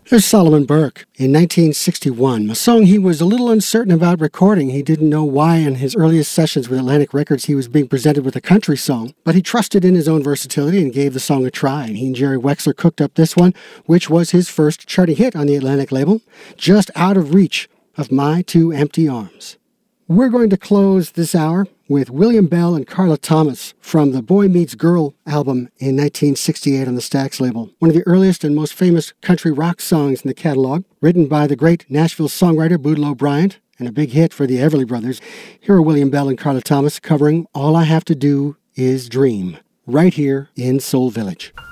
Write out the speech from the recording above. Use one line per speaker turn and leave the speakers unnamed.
There's Solomon Burke in 1961, a song he was a little uncertain about recording. He didn't know why in his earliest sessions with Atlantic Records he was being presented with a country song, but he trusted in his own versatility and gave the song a try. And he and Jerry Wexler cooked up this one, which was his first charting hit on the Atlantic label, just out of reach of My Two Empty Arms. We're going to close this hour with William Bell and Carla Thomas from the Boy Meets Girl album in 1968 on the Stax label. One of the earliest and most famous country rock songs in the catalog, written by the great Nashville songwriter Boudleaux Bryant, and a big hit for the Everly Brothers. Here are William Bell and Carla Thomas covering All I Have to Do Is Dream, right here in Soul Village.